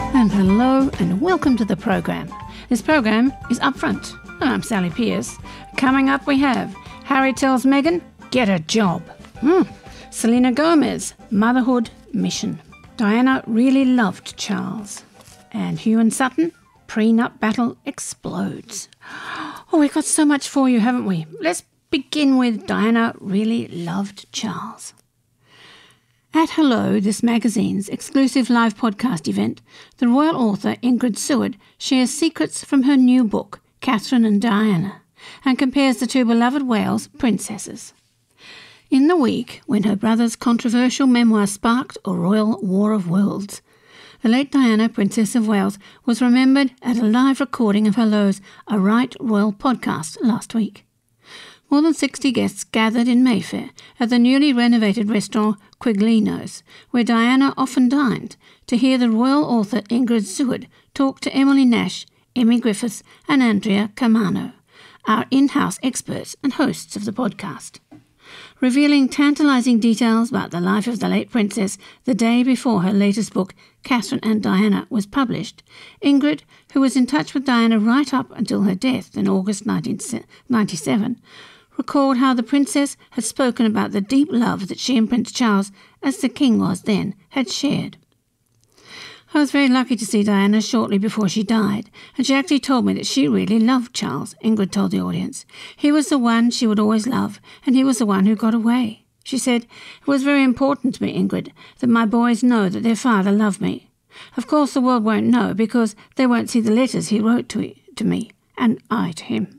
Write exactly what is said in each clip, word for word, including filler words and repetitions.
And hello and welcome to the program. This program is Upfront, and I'm Sally Pierce. Coming up we have Harry tells Meghan, get a job. Hmm. Selena Gomez, motherhood mission. Diana really loved Charles. And Hugh and Sutton, prenup battle explodes. Oh, we've got so much for you, haven't we? Let's begin with Diana really loved Charles. At Hello, this magazine's exclusive live podcast event, the royal author Ingrid Seward shares secrets from her new book, Catherine and Diana, and compares the two beloved Wales princesses. In the week when her brother's controversial memoir sparked a royal war of worlds, the late Diana, Princess of Wales, was remembered at a live recording of Hello's A Right Royal podcast last week. More than sixty guests gathered in Mayfair at the newly renovated restaurant Quiglino's, where Diana often dined, to hear the royal author Ingrid Seward talk to Emily Nash, Emmy Griffiths and Andrea Camano, our in-house experts and hosts of the podcast. Revealing tantalising details about the life of the late princess the day before her latest book, Catherine and Diana, was published, Ingrid, who was in touch with Diana right up until her death in August nineteen ninety-seven, recalled how the princess had spoken about the deep love that she and Prince Charles, as the king was then, had shared. I was very lucky to see Diana shortly before she died, and she actually told me that she really loved Charles, Ingrid told the audience. He was the one she would always love, and he was the one who got away. She said, "It was very important to me, Ingrid, that my boys know that their father loved me. Of course the world won't know, because they won't see the letters he wrote to, to me, and I to him."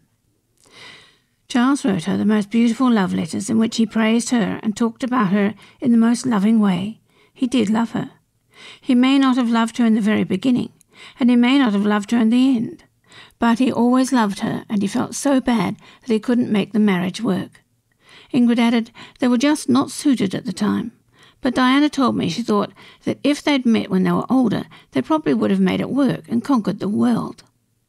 Charles wrote her the most beautiful love letters in which he praised her and talked about her in the most loving way. He did love her. He may not have loved her in the very beginning, and he may not have loved her in the end, but he always loved her, and he felt so bad that he couldn't make the marriage work. Ingrid added they were just not suited at the time, but Diana told me she thought that if they'd met when they were older, they probably would have made it work and conquered the world.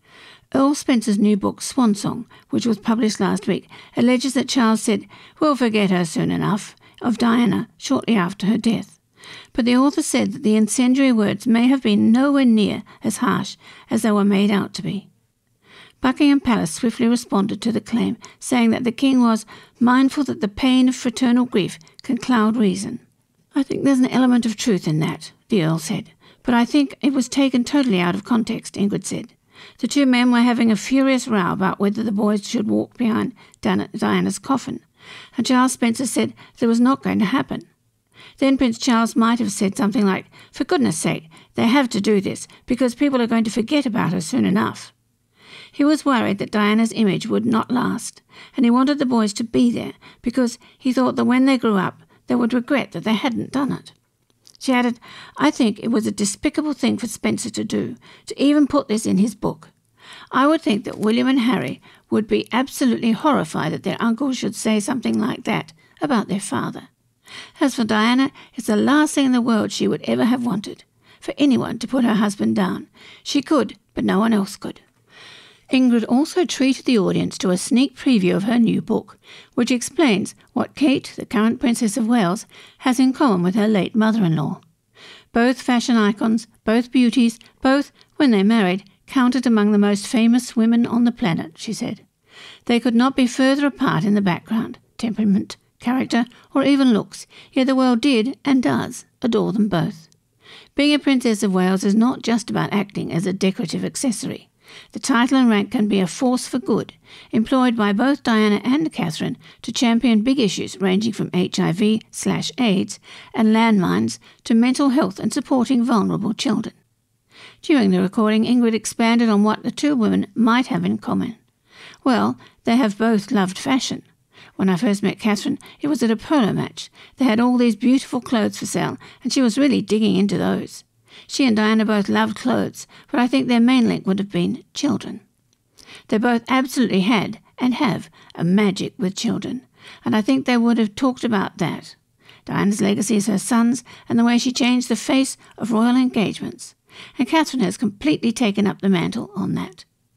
Earl Spencer's new book, Swan Song, which was published last week, alleges that Charles said, "We'll forget her soon enough," of Diana shortly after her death. But the author said that the incendiary words may have been nowhere near as harsh as they were made out to be. Buckingham Palace swiftly responded to the claim, saying that the king was mindful that the pain of fraternal grief can cloud reason. "I think there's an element of truth in that," the Earl said, "but I think it was taken totally out of context," Ingrid said. The two men were having a furious row about whether the boys should walk behind Diana's coffin, and Charles Spencer said that was not going to happen. Then Prince Charles might have said something like, "For goodness sake, they have to do this, because people are going to forget about her soon enough." He was worried that Diana's image would not last, and he wanted the boys to be there, because he thought that when they grew up, they would regret that they hadn't done it. She added, "I think it was a despicable thing for Spencer to do, to even put this in his book. I would think that William and Harry would be absolutely horrified that their uncle should say something like that about their father. As for Diana, it's the last thing in the world she would ever have wanted, for anyone to put her husband down. She could, but no one else could." Ingrid also treated the audience to a sneak preview of her new book, which explains what Kate, the current Princess of Wales, has in common with her late mother-in-law. Both fashion icons, both beauties, both, when they married, counted among the most famous women on the planet, she said. They could not be further apart in the background, temperament, character, or even looks, yet the world did, and does, adore them both. Being a Princess of Wales is not just about acting as a decorative accessory. The title and rank can be a force for good, employed by both Diana and Catherine to champion big issues ranging from H I V slash AIDS and landmines to mental health and supporting vulnerable children. During the recording, Ingrid expanded on what the two women might have in common. Well, they have both loved fashion. When I first met Catherine, it was at a polo match. They had all these beautiful clothes for sale, and she was really digging into those. She and Diana both loved clothes, but I think their main link would have been children. They both absolutely had, and have, a magic with children, and I think they would have talked about that. Diana's legacy is her sons and the way she changed the face of royal engagements, and Catherine has completely taken up the mantle on that.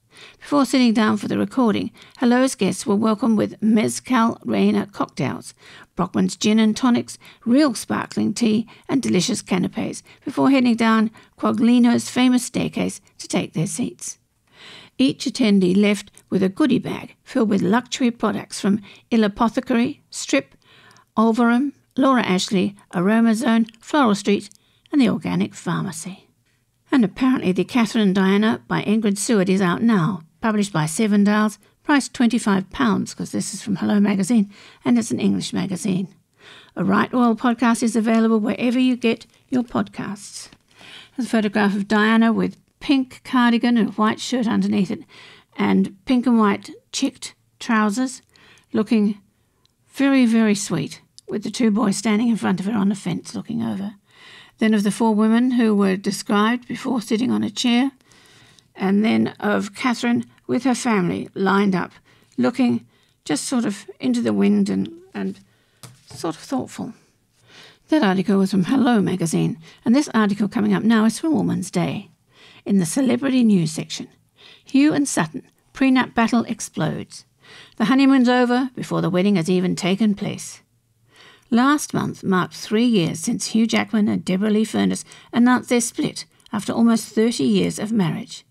Before sitting down for the recording, Hello's guests were welcomed with Mezcal Reina cocktails, Brockman's gin and tonics, real sparkling tea, and delicious canapes, before heading down Quaglino's famous staircase to take their seats. Each attendee left with a goodie bag filled with luxury products from Il Apothecary, Strip, Olverum, Laura Ashley, Aroma Zone, Floral Street, and the Organic Pharmacy. And apparently the Catherine and Diana by Ingrid Seward is out now, published by Seven Dials, priced twenty-five pounds, because this is from Hello Magazine, and it's an English magazine. A Right Royal podcast is available wherever you get your podcasts. There's a photograph of Diana with pink cardigan and white shirt underneath it, and pink and white checked trousers, looking very, very sweet, with the two boys standing in front of her on a fence looking over. Then of the four women who were described before sitting on a chair, and then of Catherine with her family lined up, looking just sort of into the wind and, and sort of thoughtful. That article was from Hello Magazine, and this article coming up now is from Woman's Day. In the celebrity news section, Hugh and Sutton, prenup battle explodes. The honeymoon's over before the wedding has even taken place. Last month marked three years since Hugh Jackman and Deborah Lee Furness announced their split after almost thirty years of marriage.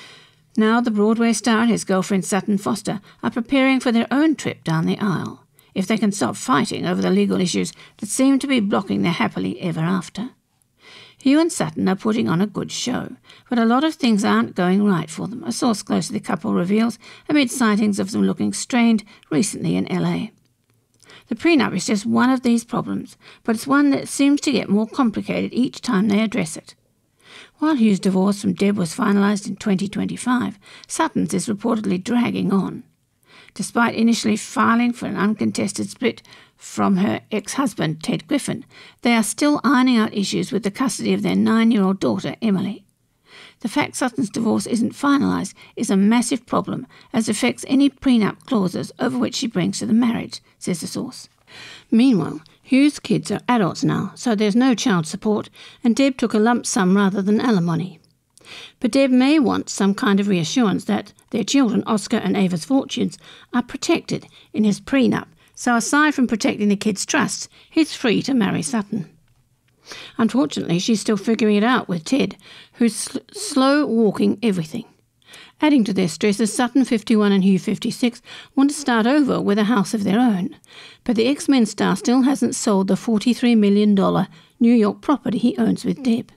Now the Broadway star and his girlfriend Sutton Foster are preparing for their own trip down the aisle, if they can stop fighting over the legal issues that seem to be blocking their happily ever after. Hugh and Sutton are putting on a good show, but a lot of things aren't going right for them, a source close to the couple reveals amid sightings of them looking strained recently in L A. The prenup is just one of these problems, but it's one that seems to get more complicated each time they address it. While Hugh's divorce from Deb was finalised in twenty twenty-five, Sutton's is reportedly dragging on. Despite initially filing for an uncontested split from her ex-husband, Ted Griffin, they are still ironing out issues with the custody of their nine-year-old daughter, Emily. The fact Sutton's divorce isn't finalised is a massive problem, as it affects any prenup clauses over which she brings to the marriage, says the source. Meanwhile, Hugh's kids are adults now, so there's no child support, and Deb took a lump sum rather than alimony. But Deb may want some kind of reassurance that their children, Oscar and Ava's fortunes, are protected in his prenup, so aside from protecting the kids' trusts, he's free to marry Sutton. Unfortunately, she's still figuring it out with Ted, who's sl- slow-walking everything. Adding to their stresses, Sutton, fifty-one, and Hugh, fifty-six, want to start over with a house of their own. But the X-Men star still hasn't sold the forty-three million dollars New York property he owns with Deb.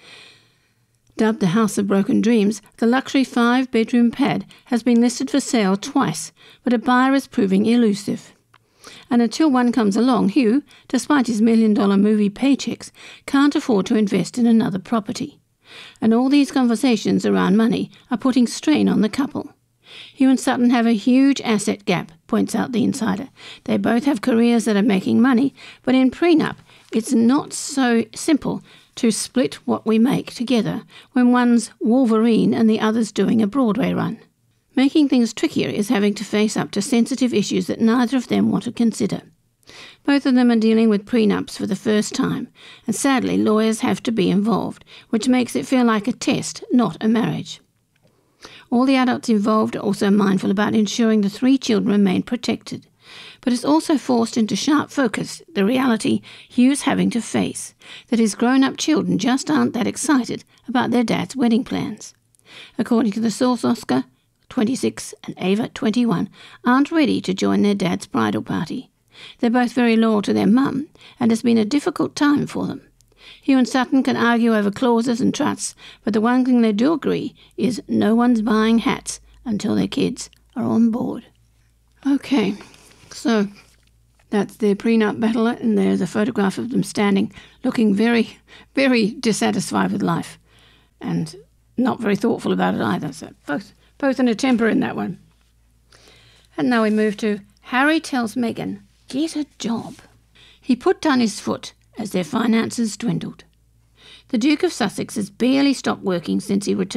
Dubbed the House of Broken Dreams, the luxury five-bedroom pad has been listed for sale twice, but a buyer is proving elusive. And until one comes along, Hugh, despite his million-dollar movie paychecks, can't afford to invest in another property. And all these conversations around money are putting strain on the couple. Hugh and Sutton have a huge asset gap, points out the insider. They both have careers that are making money, but in prenup, it's not so simple to split what we make together when one's Wolverine and the other's doing a Broadway run. Making things trickier is having to face up to sensitive issues that neither of them want to consider. Both of them are dealing with prenups for the first time, and sadly lawyers have to be involved, which makes it feel like a test, not a marriage. All the adults involved are also mindful about ensuring the three children remain protected, but it's also forced into sharp focus the reality Hugh's having to face, that his grown-up children just aren't that excited about their dad's wedding plans. According to the source, Oscar, twenty-six, and Ava, twenty-one, aren't ready to join their dad's bridal party. They're both very loyal to their mum, and it's been a difficult time for them. Hugh and Sutton can argue over clauses and trusts, but the one thing they do agree is no one's buying hats until their kids are on board. Okay, so that's their prenup battle, and there's a photograph of them standing, looking very, very dissatisfied with life, and not very thoughtful about it either. So both, both in a temper in that one. And now we move to Harry tells Meghan, get a job. He put down his foot as their finances dwindled. The Duke of Sussex has barely stopped working since he returned